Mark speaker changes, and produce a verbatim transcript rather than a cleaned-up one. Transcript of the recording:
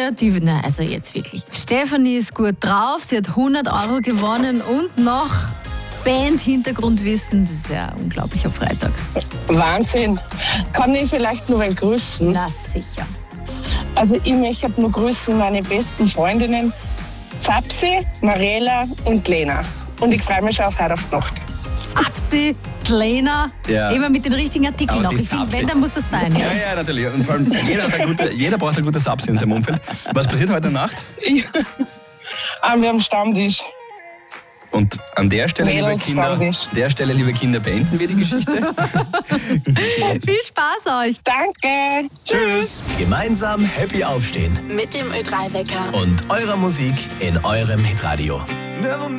Speaker 1: kreativ. Na, also jetzt wirklich. Stefanie ist gut drauf, sie hat hundert Euro gewonnen und noch Band-Hintergrundwissen. Das ist ja ein unglaublicher Freitag.
Speaker 2: Wahnsinn. Kann ich vielleicht nur wen grüßen?
Speaker 1: Na sicher.
Speaker 2: Also ich möchte nur grüßen meine besten Freundinnen Zapsi, Mariela und Lena. Und ich freue mich schon auf heute auf die Nacht.
Speaker 1: Zapsi, Lena,
Speaker 3: Ja.
Speaker 1: immer mit den richtigen Artikeln
Speaker 3: Aber
Speaker 1: noch.
Speaker 3: die
Speaker 1: Ich finde,
Speaker 3: Sapsi-
Speaker 1: wenn, dann muss das sein.
Speaker 3: Ja, ja, natürlich. Und vor allem, jeder, hat eine gute, jeder braucht eine gute Sapsi in seinem Umfeld. Was passiert heute Nacht?
Speaker 2: Ah, wir haben Stammtisch.
Speaker 3: Und an der Stelle, liebe
Speaker 2: Mädels,
Speaker 3: Kinder,
Speaker 2: Stammtisch.
Speaker 3: der Stelle, liebe Kinder, beenden wir die Geschichte.
Speaker 1: Viel Spaß euch.
Speaker 2: Danke.
Speaker 3: Tschüss.
Speaker 4: Gemeinsam happy aufstehen
Speaker 5: Mit dem Ö drei Wecker.
Speaker 4: und eurer Musik in eurem Hitradio.